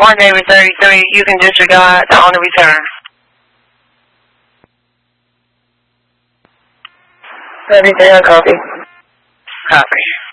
One Navy 33, you can disregard on the return. Everything I copy. Copy.